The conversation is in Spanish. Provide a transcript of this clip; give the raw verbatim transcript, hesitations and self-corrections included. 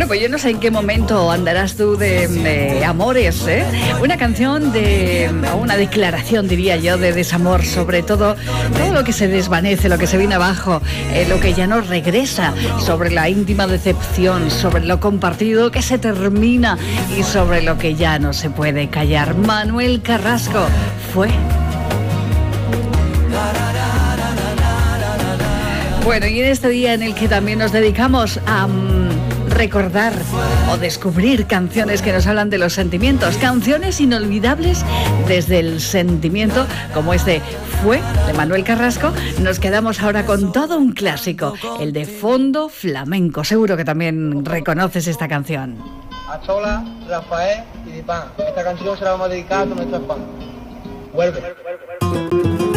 pues yo no sé en qué momento andarás tú de, de amores, ¿eh? Una canción de, o una declaración, diría yo, de desamor, sobre todo, todo lo que se desvanece, lo que se viene abajo, eh, lo que ya no regresa, sobre la íntima decepción, sobre lo compartido que se termina y sobre lo que ya no se puede callar. Manuel Carrasco, Fue. Bueno, y en este día en el que también nos dedicamos a um, recordar o descubrir canciones que nos hablan de los sentimientos, canciones inolvidables desde el sentimiento, como este Fue, de Manuel Carrasco, nos quedamos ahora con todo un clásico, el de Fondo Flamenco. Seguro que también reconoces esta canción. A Chola, Rafael y Dipán. Esta canción se la vamos a dedicar a nuestros fans. Vuelve.